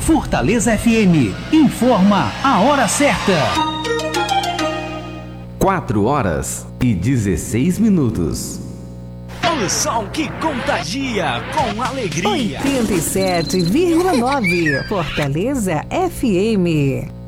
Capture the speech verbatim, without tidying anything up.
Fortaleza F M informa a hora certa. quatro horas e dezesseis minutos. O som que contagia com alegria. oitenta e sete vírgula nove Fortaleza F M.